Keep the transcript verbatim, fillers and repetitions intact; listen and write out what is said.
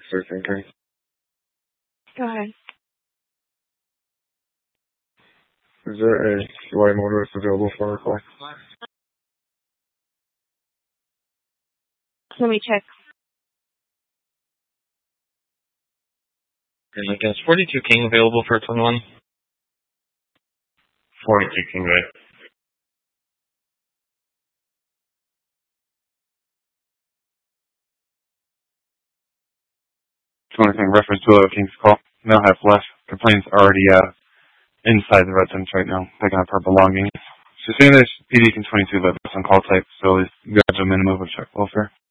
Sir Thinking. Go ahead. Is there a U I motorist available for a call? Let me check. And I guess forty-two King available for twenty-one. forty-two King, right? twenty-thing reference to a King's call. Now have left. Complaints already uh, inside the residence right now, picking up her belongings. So as soon as P D can twenty-two let us on call type, so you guys a minimum of check welfare.